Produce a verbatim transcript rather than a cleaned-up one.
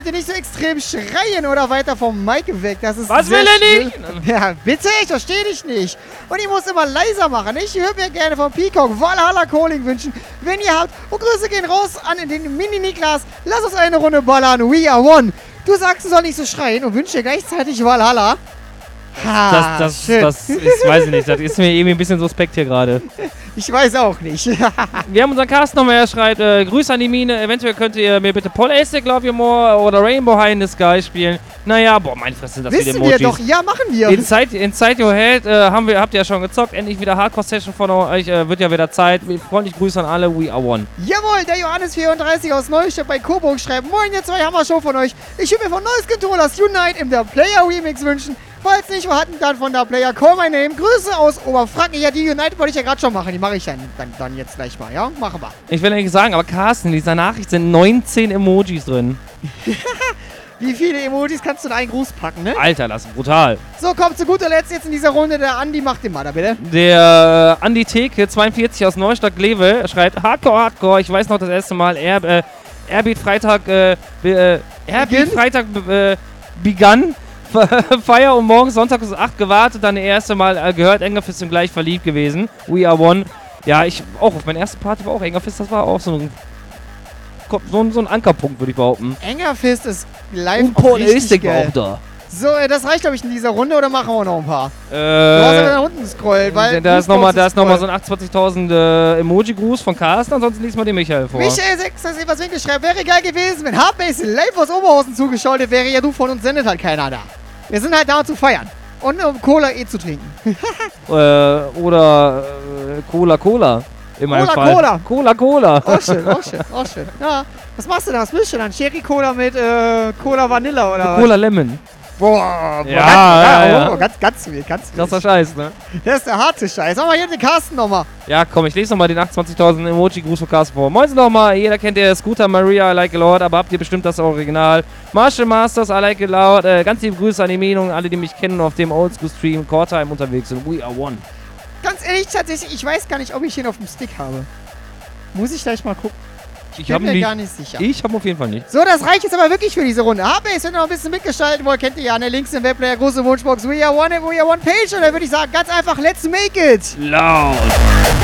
Bitte nicht so extrem schreien oder weiter vom Mike weg. Das ist Was will er nicht? Ja, bitte, ich verstehe dich nicht. Und ich muss immer leiser machen. Ich würde mir gerne vom Peacock Valhalla Calling wünschen, wenn ihr habt. Und Grüße gehen raus an den Mini-Niklas. Lass uns eine Runde ballern. We are one. Du sagst, du sollst nicht so schreien und wünschst dir gleichzeitig Valhalla. Ha, das, das, schön. das ist, weiß ich nicht, das ist mir irgendwie ein bisschen suspekt hier gerade. Ich weiß auch nicht. Wir haben unseren Cast nochmal, er schreibt, äh, Grüße an die Mine, eventuell könnt ihr mir bitte Paul Astic, Love You More oder Rainbow High in the Sky spielen. Naja, boah, meine Fresse, das Wissen viele Emojis. wir doch, ja, machen wir. Inside, Inside Your Head äh, haben wir, habt ihr ja schon gezockt, endlich wieder Hardcore-Session von euch, äh, wird ja wieder Zeit. Freundliche Grüße an alle, we are one. Jawohl, der Johannes vierunddreißig aus Neustadt bei Coburg schreibt, moin, ihr zwei Hammer-Show von euch. Ich würde mir von Neues Controllers Unite im der Player Remix wünschen. Falls nicht, wir hatten dann von der Player Call My Name. Grüße aus Oberfranken. Ja, die Unite wollte ich ja gerade schon machen. Die mache ich dann, dann, dann jetzt gleich mal, ja? Machen wir. Ich will eigentlich sagen, aber Carsten, in dieser Nachricht sind neunzehn Emojis drin. Wie viele Emojis kannst du in einen Gruß packen, ne? Alter, das ist brutal. So, kommt zu guter Letzt jetzt in dieser Runde. Der Andi macht den mal da, bitte. Der äh, Andi Theke, zweiundvierzig aus Neustadt-Glewe, schreibt Hardcore, Hardcore. Ich weiß noch das erste Mal, er, äh, Airbeat Freitag, äh, äh, Airbeat Freitag, äh, begann. Feier und morgens Sonntag bis acht gewartet, dann das erste Mal äh, gehört, Engerfist und gleich verliebt gewesen. We are one. Ja, ich auch, auf meiner ersten Party war auch Engerfist, das war auch so ein, so ein, so ein Ankerpunkt, würde ich behaupten. Engerfist ist live und auch Paul richtig Astic war geil. auch da. So, äh, das reicht, glaube ich, in dieser Runde, oder machen wir noch ein paar? Äh, du hast aber nach unten scrollt, weil... Da ist nochmal noch so ein achtundzwanzigtausend äh, Emoji-Gruß von Carsten, ansonsten liest mal den Michael vor. Michael sechs, das etwas Winkel schreibt, wäre geil gewesen, wenn Hardbase live aus Oberhausen zugeschaltet wäre, ja du, von uns sendet halt keiner da. Wir sind halt da, um zu feiern. Und um Cola eh zu trinken. äh, oder äh, Cola Cola. In meinem Cola Fall. Cola. Cola Cola. Auch schön, auch schön, auch schön. Ja, was machst du da? Was willst du dann? Cherry Cola mit äh, Cola Vanilla oder Cola Lemon. Boah, boah, Ja, ganz, ja, ja. Oh, ganz, ganz wild, ganz wild. Krasser Scheiß, ne? Das ist der harte Scheiß. Sag mal hier den Carsten nochmal. Ja, komm, ich lese nochmal den achtundzwanzigtausend Emoji-Gruß von Carsten vor. Moin nochmal, jeder kennt der Scooter Maria, I like it loud, aber habt ihr bestimmt das Original. Marshall Masters, I like it loud. Äh, ganz liebe Grüße an die Meinung, alle, die mich kennen, auf dem Oldschool-Stream, Core-Time unterwegs sind. We are one. Ganz ehrlich, tatsächlich, ich weiß gar nicht, ob ich ihn auf dem Stick habe. Muss ich gleich mal gucken. Ich bin hab mir nicht, gar nicht sicher. Ich habe auf jeden Fall nicht. So, das reicht jetzt aber wirklich für diese Runde. Hardbase, wenn ihr noch ein bisschen mitgestalten wollt, kennt ihr ja an der Links im Webplayer, große Wunschbox, We Are One, We Are One Page. Und dann würde ich sagen, ganz einfach, let's make it! Laut!